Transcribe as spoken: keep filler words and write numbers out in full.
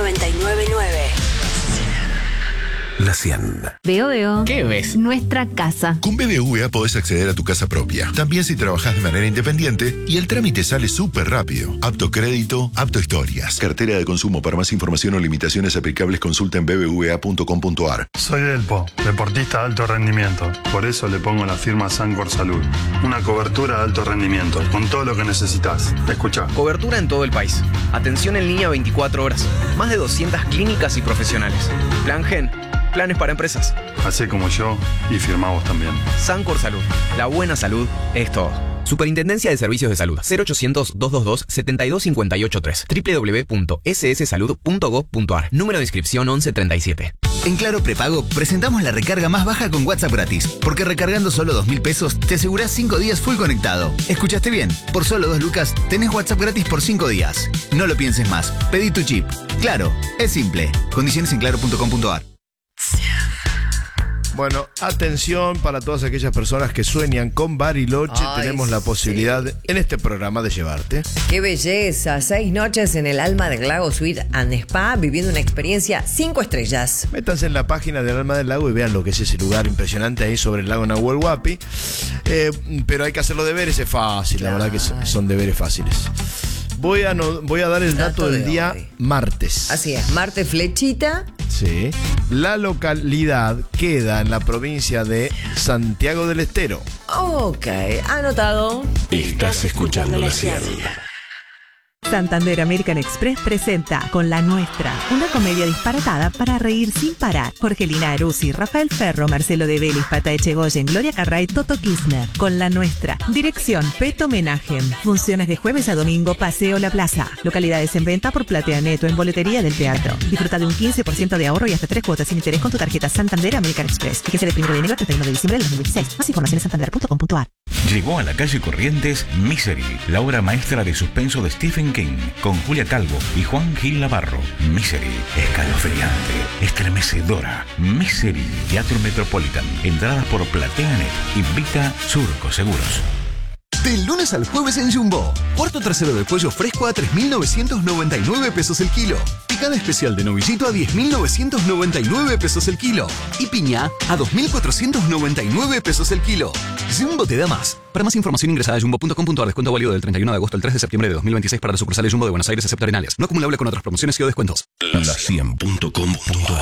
noventa y nueve punto nueve. La cien. Veo, veo. ¿Qué ves? Nuestra casa. Con B B V A podés acceder a tu casa propia. También si trabajás de manera independiente y el trámite sale súper rápido. Apto crédito, apto historias. Cartera de consumo. Para más información o limitaciones aplicables consulta en b b v a punto com punto a r. Soy Delpo, deportista de alto rendimiento. Por eso le pongo la firma Sancor Salud. Una cobertura de alto rendimiento, con todo lo que necesitas. Escucha. Cobertura en todo el país. Atención en línea veinticuatro horas. Más de doscientas clínicas y profesionales. Plan Gen. Planes para empresas. Hacé como yo y firmamos también. Sancor Salud. La buena salud es todo. Superintendencia de Servicios de Salud. cero ochocientos, doscientos veintidós, setenta y dos cincuenta y ocho tres. doble u doble u doble u punto s s salud punto gov punto a r. Número de inscripción once treinta y siete. En Claro Prepago presentamos la recarga más baja con WhatsApp gratis. Porque recargando solo dos mil pesos te asegurás cinco días full conectado. ¿Escuchaste bien? Por solo dos lucas tenés WhatsApp gratis por cinco días. No lo pienses más. Pedí tu chip. Claro, es simple. Condiciones en claro punto com punto a r. Bueno, atención para todas aquellas personas que sueñan con Bariloche. Ay, tenemos la posibilidad sí. en este programa de llevarte. ¡Qué belleza! Seis noches en el Alma del Lago Suite and Spa, viviendo una experiencia cinco estrellas. Métanse en la página del Alma del Lago y vean lo que es ese lugar impresionante ahí sobre el lago Nahuel Huapi. Eh, pero hay que hacerlo deberes, es fácil, claro. La verdad que son deberes fáciles. Voy a, no, voy a dar el dato, dato del de día hoy. Martes. Así es, martes flechita. Sí. La localidad queda en la provincia de Santiago del Estero. Ok, anotado. Estás escuchando La cien. Santander American Express presenta Con la Nuestra, una comedia disparatada para reír sin parar. Jorgelina Aruzzi, Rafael Ferro, Marcelo de Vélez, Pata Echegoyen, Gloria Carray, Toto Kirchner. Con la Nuestra. Dirección Peto Menaje. Funciones de jueves a domingo, Paseo La Plaza. Localidades en venta por Platea Neto en boletería del teatro. Disfruta de un quince por ciento de ahorro y hasta tres cuotas sin interés con tu tarjeta Santander American Express. Fíjese del primero de enero al treinta y uno de diciembre del dos mil dieciséis. Más información en santander punto com punto a r. Llegó a la calle Corrientes Misery, la obra maestra de suspenso de Stephen King, con Julia Calvo y Juan Gil Navarro. Misery, escalofriante, estremecedora. Misery, Teatro Metropolitan. Entradas por PlateaNet. Invita Surco Seguros. Del lunes al jueves en Jumbo. Cuarto trasero de pollo fresco a tres mil novecientos noventa y nueve pesos el kilo. Picada especial de novillito a diez mil novecientos noventa y nueve pesos el kilo. Y piña a dos mil cuatrocientos noventa y nueve pesos el kilo. Jumbo te da más. Para más información ingresa a jumbo punto com punto a r. Descuento válido del treinta y uno de agosto al tres de septiembre de dos mil veintiséis para las sucursales Jumbo de Buenos Aires excepto Arenales. No acumulable con otras promociones y o descuentos. La cien punto com punto a r.